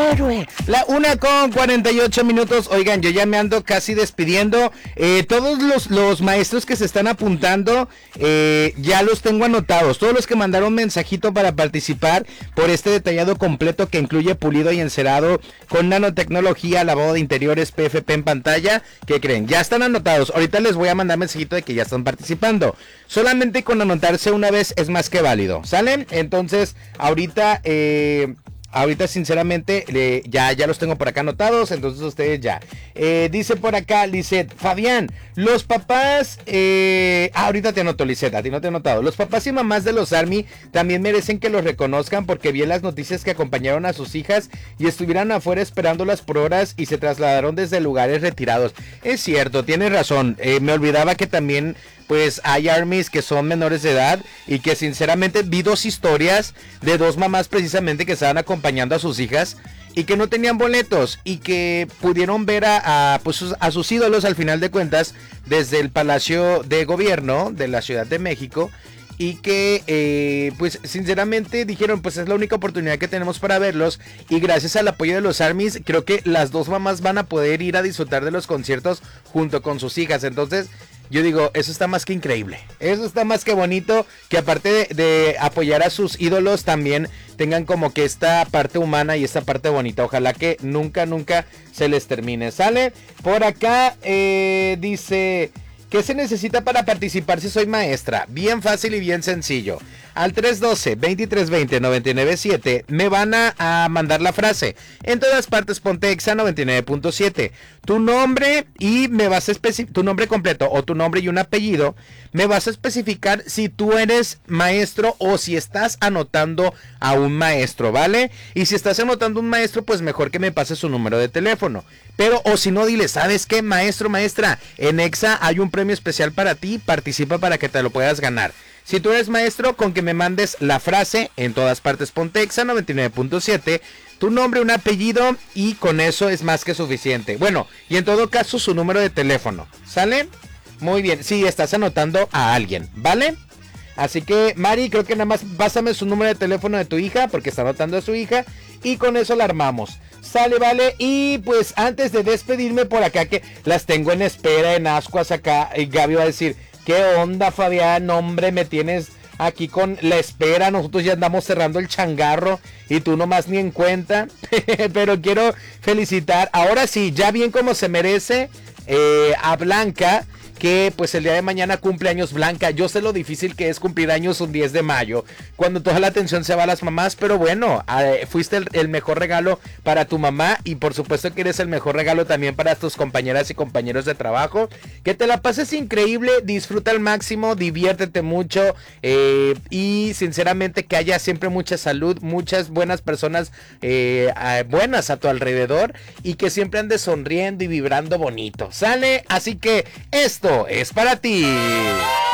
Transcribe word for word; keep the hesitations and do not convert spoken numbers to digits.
héroe. La una con cuarenta y ocho minutos. Oigan, yo ya me ando casi despidiendo. Eh, todos los, los maestros que se están apuntando, eh, ya los tengo anotados. Todos los que mandaron mensajito para participar por este detallado completo que incluye pulido y encerado con nanotecnología, lavado de interiores, P F P en pantalla. ¿Qué creen? Ya están anotados. Ahorita les voy a mandar mensajito de que ya están participando. Solamente con anotarse una vez es más que válido. ¿Salen? Entonces, ahorita... Eh, Ahorita sinceramente eh, ya, ya los tengo por acá anotados, entonces ustedes ya. Eh, dice por acá Lisette, Fabián, los papás, eh, ah, ahorita te anoto Lisette, a ti no te he notado. Los papás y mamás de los Army también merecen que los reconozcan porque vi en las noticias que acompañaron a sus hijas y estuvieran afuera esperándolas por horas y se trasladaron desde lugares retirados. Es cierto, tienes razón, eh, me olvidaba que también... Pues hay armies que son menores de edad y que sinceramente vi dos historias de dos mamás precisamente que estaban acompañando a sus hijas y que no tenían boletos y que pudieron ver a, a, pues, a sus ídolos al final de cuentas desde el Palacio de Gobierno de la Ciudad de México. Y que eh, pues sinceramente dijeron pues es la única oportunidad que tenemos para verlos. Y gracias al apoyo de los Armies creo que las dos mamás van a poder ir a disfrutar de los conciertos junto con sus hijas. Entonces yo digo, eso está más que increíble. Eso está más que bonito. Que aparte de, de apoyar a sus ídolos también tengan como que esta parte humana y esta parte bonita. Ojalá que nunca, nunca se les termine. ¿Sale? Por acá eh, dice... ¿Qué se necesita para participar si soy maestra? Bien fácil y bien sencillo. Al tres uno dos, dos tres dos cero, nueve nueve siete me van a, a mandar la frase. En todas partes ponte Exa noventa y nueve punto siete. Tu nombre y me vas a especificar, tu nombre completo o tu nombre y un apellido. Me vas a especificar si tú eres maestro o si estás anotando a un maestro, ¿vale? Y si estás anotando a un maestro, pues mejor que me pases su número de teléfono. Pero, o si no, dile, ¿sabes qué, maestro, maestra? En Exa hay un premio especial para ti, participa para que te lo puedas ganar. Si tú eres maestro, con que me mandes la frase, en todas partes ponte Exa noventa y nueve punto siete, tu nombre, un apellido y con eso es más que suficiente. Bueno, y en todo caso su número de teléfono, ¿sale? Muy bien, sí, estás anotando a alguien, ¿vale? Así que, Mari, creo que nada más pásame su número de teléfono de tu hija, porque está anotando a su hija, y con eso la armamos. Sale, vale, y pues antes de despedirme por acá, que las tengo en espera, en ascuas acá, y Gaby va a decir, ¿qué onda, Fabián? Hombre, me tienes aquí con la espera, nosotros ya andamos cerrando el changarro, y tú nomás ni en cuenta, pero quiero felicitar, ahora sí, ya bien como se merece, eh, a Blanca, que pues el día de mañana cumple años Blanca. Yo sé lo difícil que es cumplir años un diez de mayo, cuando toda la atención se va a las mamás, pero bueno, eh, fuiste el, el mejor regalo para tu mamá y por supuesto que eres el mejor regalo también para tus compañeras y compañeros de trabajo. Que te la pases increíble, disfruta al máximo, diviértete mucho eh, y sinceramente que haya siempre mucha salud, muchas buenas personas eh, eh, buenas a tu alrededor y que siempre andes sonriendo y vibrando bonito, ¿sale? Así que esto es para ti.